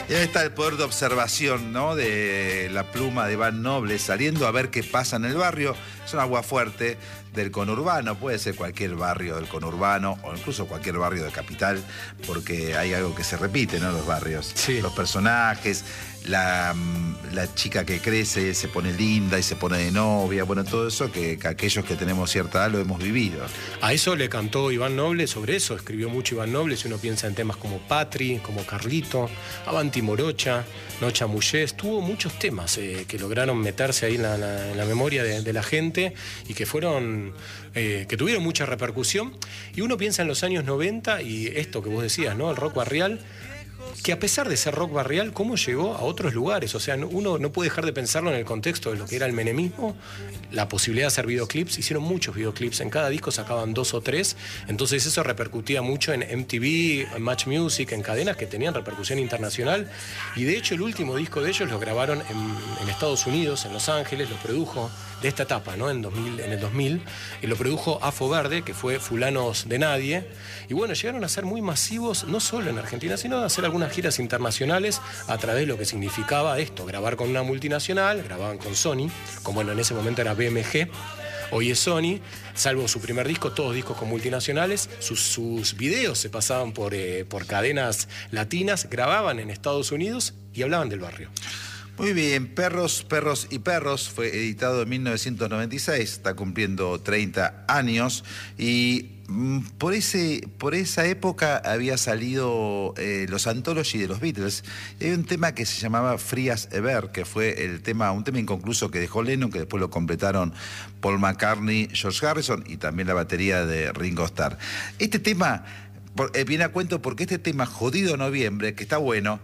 Y ahí está el poder de observación, ¿no? De la pluma de Iván Noble saliendo a ver qué pasa en el barrio. Es un aguafuerte del conurbano, puede ser cualquier barrio del conurbano o incluso cualquier barrio de capital, porque hay algo que se repite, ¿no? Los barrios. Sí. Los personajes, la chica que crece, se pone linda y se pone de novia, bueno, todo eso que aquellos que tenemos cierta edad lo hemos vivido. A eso le cantó Iván Noble, sobre eso escribió mucho Iván Noble, si uno piensa en temas como Patri, como Carlito, Avanti Morocha, No Chamullés, tuvo muchos temas que lograron meterse ahí en la memoria de la gente y que fueron, que tuvieron mucha repercusión. Y uno piensa en los años 90 y esto que vos decías, ¿no? El rock barrial, que a pesar de ser rock barrial, ¿cómo llegó a otros lugares? O sea, uno no puede dejar de pensarlo en el contexto de lo que era el menemismo, la posibilidad de hacer videoclips. Hicieron muchos videoclips, en cada disco sacaban 2 o 3, entonces eso repercutía mucho en MTV, en Match Music, en cadenas que tenían repercusión internacional. Y de hecho el último disco de ellos lo grabaron en Estados Unidos, en Los Ángeles, lo produjo de esta etapa, ¿no? En el 2000, y lo produjo Afo Verde, que fue Fulanos de Nadie. Y bueno, llegaron a ser muy masivos, no solo en Argentina, sino a hacer algunas giras internacionales a través de lo que significaba esto, grabar con una multinacional, grababan con Sony, como bueno, en ese momento era BMG, hoy es Sony, salvo su primer disco, todos discos con multinacionales, sus videos se pasaban por cadenas latinas, grababan en Estados Unidos y hablaban del barrio. Muy bien, Perros, Perros y Perros fue editado en 1996, está cumpliendo 30 años y por esa época había salido los Anthology de los Beatles y hay un tema que se llamaba Free as a Bird, que fue un tema inconcluso que dejó Lennon, que después lo completaron Paul McCartney, George Harrison y también la batería de Ringo Starr. Este tema viene a cuento porque este tema Jodido Noviembre, que está bueno,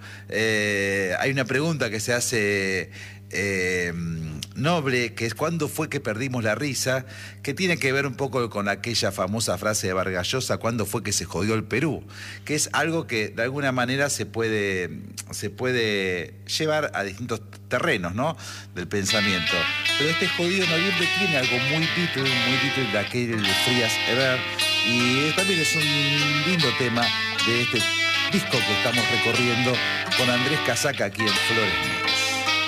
hay una pregunta que se hace Noble, que es ¿cuándo fue que perdimos la risa? Que tiene que ver un poco con aquella famosa frase de Vargas Llosa, ¿cuándo fue que se jodió el Perú? Que es algo que de alguna manera se puede llevar a distintos terrenos, ¿no? Del pensamiento. Pero este Jodido Noviembre tiene algo muy Beatle de aquel Free as a Bird, y también es un lindo tema de este disco que estamos recorriendo con Andrés Casaca aquí en Flores.